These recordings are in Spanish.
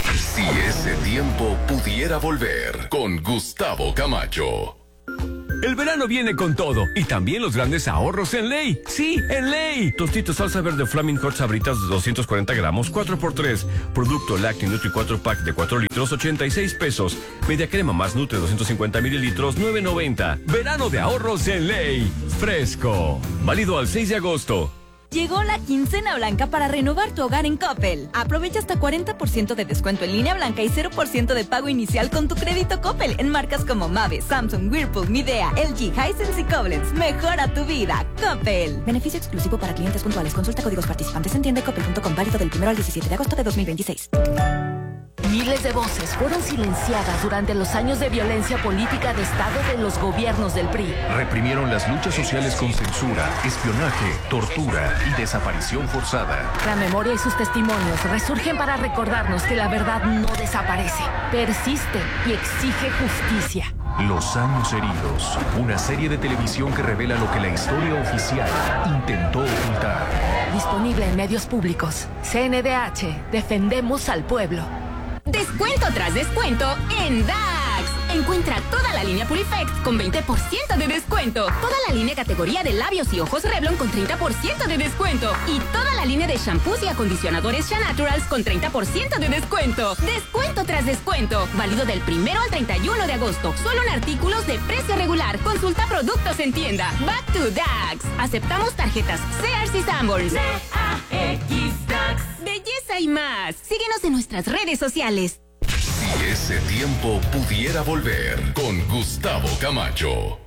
Si ese tiempo pudiera volver, con Gustavo Camacho. El verano viene con todo y también los grandes ahorros en Ley. Sí, en Ley. Tostitos salsa verde Flaming Hot Sabritas de 240 gramos, 4x3. Producto Lácteo Nutri 4 Pack de 4 litros, 86 pesos. Media crema más Nutri 250 mililitros, 9.90. Verano de ahorros en Ley. Fresco. Válido al 6 de agosto. Llegó la quincena blanca para renovar tu hogar en Coppel. Aprovecha hasta 40% de descuento en línea blanca y 0% de pago inicial con tu crédito Coppel en marcas como Mave, Samsung, Whirlpool, Midea, LG, Hisense y Koblenz. Mejora tu vida. Coppel. Beneficio exclusivo para clientes puntuales. Consulta códigos participantes en tienda.coppel.com. Válido del 1 al 17 de agosto de 2026. Miles de voces fueron silenciadas durante los años de violencia política de Estado de los gobiernos del PRI. Reprimieron las luchas sociales con censura, espionaje, tortura y desaparición forzada. La memoria y sus testimonios resurgen para recordarnos que la verdad no desaparece, persiste y exige justicia. Los años heridos, una serie de televisión que revela lo que la historia oficial intentó ocultar. Disponible en medios públicos. CNDH, defendemos al pueblo. Descuento tras descuento en DAX. Encuentra toda la línea Purifect con 20% de descuento. Toda la línea categoría de labios y ojos Revlon con 30% de descuento. Y toda la línea de shampoos y acondicionadores Shanaturals con 30% de descuento. Descuento tras descuento. Válido del 1 al 31 de agosto. Solo en artículos de precio regular. Consulta productos en tienda. Back to DAX. Aceptamos tarjetas Sears y Sanborns. DAX DAX. Belleza y más. Síguenos en nuestras redes sociales. Si ese tiempo pudiera volver, con Gustavo Camacho.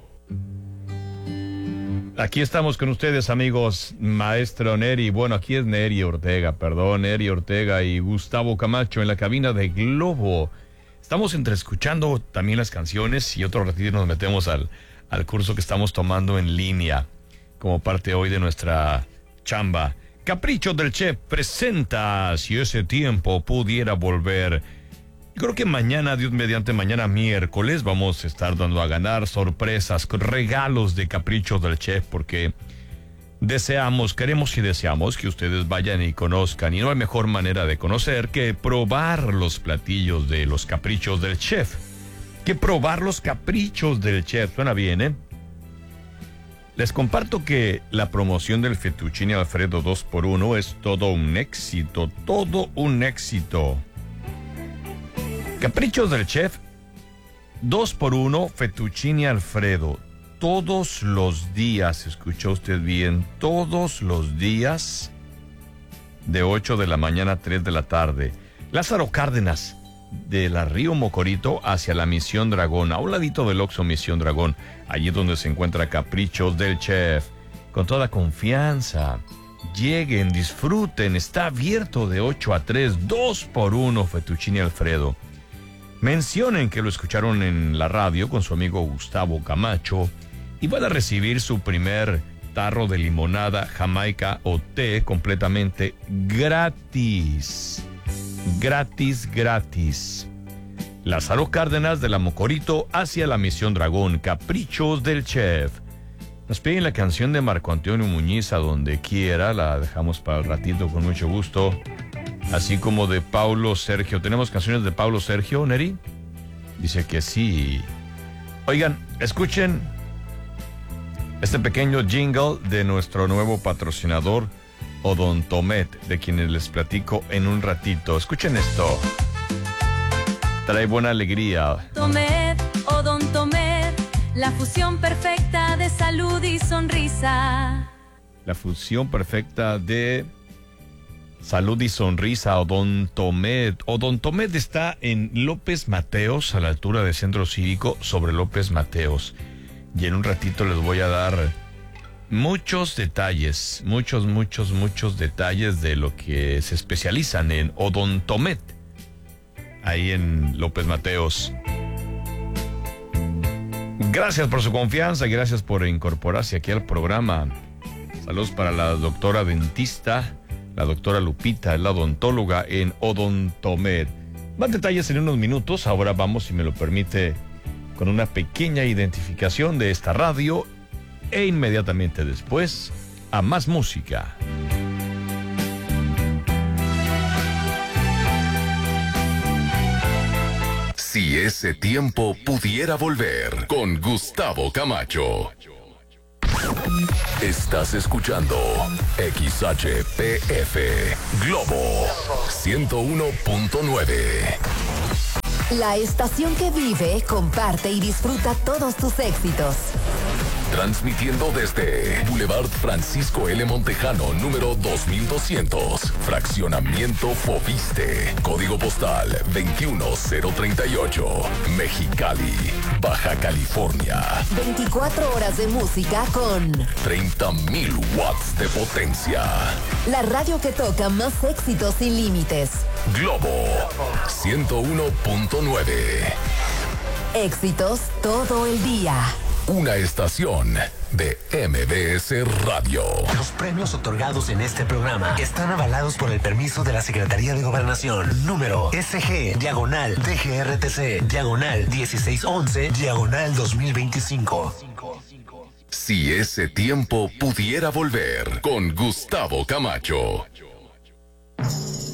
Aquí estamos con ustedes, amigos. Maestro Neri, bueno, aquí es Neri Ortega y Gustavo Camacho en la cabina de Globo. Estamos escuchando también las canciones y otro ratito nos metemos al curso que estamos tomando en línea como parte hoy de nuestra chamba. Caprichos del Chef presenta Si ese tiempo pudiera volver. Creo que mañana, Dios mediante, mañana miércoles, vamos a estar dando a ganar sorpresas, regalos de Caprichos del Chef, porque queremos y deseamos que ustedes vayan y conozcan, y no hay mejor manera de conocer que probar los platillos de los Caprichos del Chef. Suena bien, ¿eh? Les comparto que la promoción del Fettuccine Alfredo 2x1 es todo un éxito. Caprichos del Chef, 2x1 Fettuccine Alfredo. Todos los días, escuchó usted bien, todos los días, de 8 de la mañana a 3 de la tarde. Lázaro Cárdenas, de la Río Mocorito hacia la Misión Dragón, a un ladito del Oxxo Misión Dragón, allí donde se encuentra Caprichos del Chef. Con toda confianza, lleguen, disfruten, está abierto de 8 a 3, 2x1 Fettuccine Alfredo. Mencionen que lo escucharon en la radio con su amigo Gustavo Camacho y van a recibir su primer tarro de limonada, jamaica o té completamente gratis. Gratis. Lázaro Cárdenas de la Mocorito hacia la Misión Dragón, Caprichos del Chef. Nos piden la canción de Marco Antonio Muñiz, A Donde Quiera, la dejamos para el ratito con mucho gusto. Así como de Paulo Sergio. ¿Tenemos canciones de Paulo Sergio, Neri? Dice que sí. Oigan, escuchen este pequeño jingle de nuestro nuevo patrocinador, Odontomed, de quienes les platico en un ratito. Escuchen esto. Trae buena alegría. Odontomed, la fusión perfecta de salud y sonrisa. La fusión perfecta de salud y sonrisa, Odontomed. Odontomed está en López Mateos, a la altura del Centro Cívico, sobre López Mateos. Y en un ratito les voy a dar muchos detalles, muchos detalles de lo que se especializan en Odontomed, ahí en López Mateos. Gracias por su confianza, gracias por incorporarse aquí al programa. Saludos para la doctora dentista, la doctora Lupita, la odontóloga en Odontomed. Más detalles en unos minutos. Ahora vamos, si me lo permite, con una pequeña identificación de esta radio e inmediatamente después a más música. Si ese tiempo pudiera volver, con Gustavo Camacho. Estás escuchando XHPF Globo 101.9. La estación que vive, comparte y disfruta todos tus éxitos. Transmitiendo desde Boulevard Francisco L. Montejano, número 2200, Fraccionamiento Fobiste, Código Postal 21038, Mexicali, Baja California. 24 horas de música con 30,000 watts de potencia. la radio que toca más éxitos sin límites. Globo 101.9. Éxitos todo el día. Una estación de MBS Radio. Los premios otorgados en este programa están avalados por el permiso de la Secretaría de Gobernación. Número SG/DGRTC/1611/2025. Si ese tiempo pudiera volver, con Gustavo Camacho.